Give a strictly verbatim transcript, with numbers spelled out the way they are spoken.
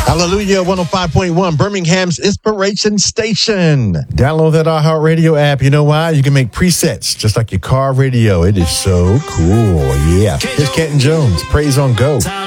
Hallelujah, one oh five point one, Birmingham's Inspiration Station. Download that iHeartRadio app. You know why? You can make presets just like your car radio. It is so cool. Yeah. Here's Kenton Jones. Praise on Go.